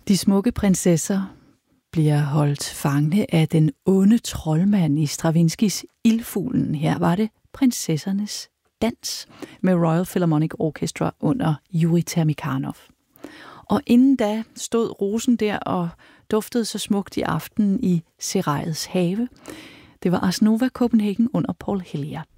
De smukke prinsesser bliver holdt fangne af den onde troldmand i Stravinskys Ildfuglen. Her var det prinsessernes dans med Royal Philharmonic Orchestra under Yuri Termikhanov. Og inden da stod rosen der og duftede så smukt i aften i Serajets have. Det var Ars Nova Copenhagen under Paul Hillier.